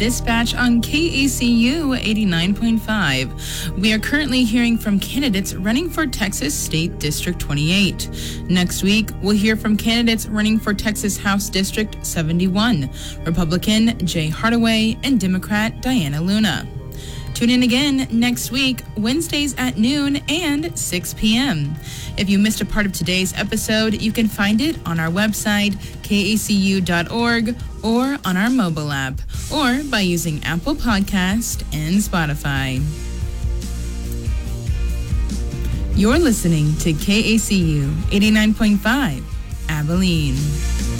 Dispatch on KACU 89.5. We are currently hearing from candidates running for Texas State District 28. Next week, we'll hear from candidates running for Texas House District 71, Republican Jay Hardaway and Democrat Diana Luna. Tune in again next week, Wednesdays at noon and 6 p.m. If you missed a part of today's episode, you can find it on our website, kacu.org, or on our mobile app, or by using Apple Podcast and Spotify. You're listening to KACU 89.5, Abilene.